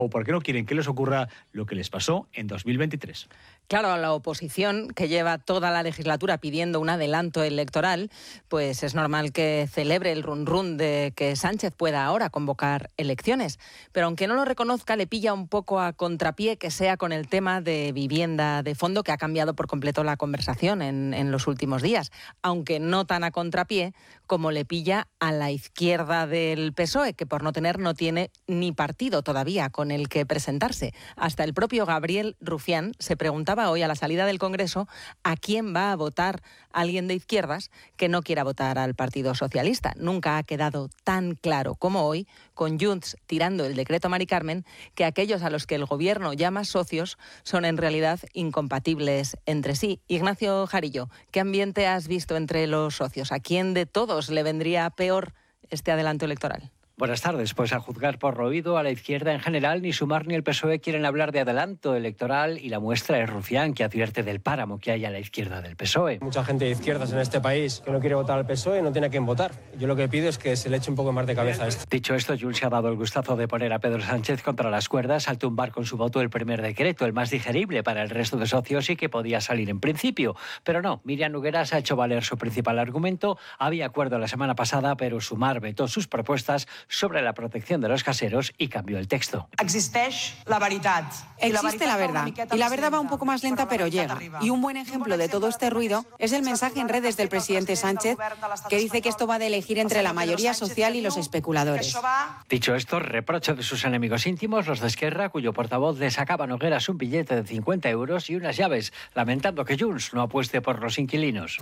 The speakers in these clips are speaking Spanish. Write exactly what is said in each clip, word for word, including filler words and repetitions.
o por qué no quieren que les ocurra lo que les pasó en dos mil veintitrés. Claro, a la oposición, que lleva toda la legislatura pidiendo un adelanto electoral, pues es normal que celebre el run run de que Sánchez pueda ahora convocar elecciones. Pero aunque no lo reconozca, le pilla un poco a contrapié que sea con el tema de vivienda de fondo, que ha cambiado por completo la conversación en, en los últimos días. Aunque no tan a contrapié como le pilla a la izquierda del P S O E, que por no tener no tiene ni partido todavía con el que presentarse. Hasta el propio Gabriel Rufián se preguntaba hoy a la salida del Congreso a quién va a votar alguien de izquierdas que no quiera votar al Partido Socialista. Nunca ha quedado tan claro como hoy, con Junts tirando el decreto Mari Carmen, que aquellos a los que el Gobierno llama socios son en realidad incompatibles entre sí. Ignacio Jarillo, ¿qué ambiente has visto entre los socios? ¿A quién de todos le vendría peor este adelanto electoral? Buenas tardes. Pues a juzgar por lo oído, a la izquierda en general, ni Sumar ni el P S O E quieren hablar de adelanto electoral y la muestra es Rufián, que advierte del páramo que hay a la izquierda del P S O E. Mucha gente de izquierdas en este país que no quiere votar al P S O E no tiene a quién votar. Yo lo que pido es que se le eche un poco más de cabeza a esto. Dicho esto, Junts se ha dado el gustazo de poner a Pedro Sánchez contra las cuerdas al tumbar con su voto el primer decreto, el más digerible para el resto de socios y que podía salir en principio. Pero no, Míriam Nogueras ha hecho valer su principal argumento. Había acuerdo la semana pasada, pero Sumar vetó sus propuestas sobre la protección de los caseros y cambió el texto. Existe la verdad. Existe la verdad. Y la verdad va un poco más lenta, pero llega. Y un buen ejemplo de todo este ruido es el mensaje en redes del presidente Sánchez, que dice que esto va de elegir entre la mayoría social y los especuladores. Dicho esto, reproche de sus enemigos íntimos, los de Esquerra, cuyo portavoz le sacaba a Nogueras un billete de cincuenta euros y unas llaves, lamentando que Junts no apueste por los inquilinos.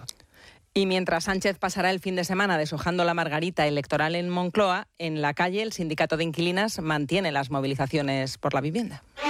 Y mientras Sánchez pasará el fin de semana deshojando la margarita electoral en Moncloa, en la calle el sindicato de inquilinas mantiene las movilizaciones por la vivienda.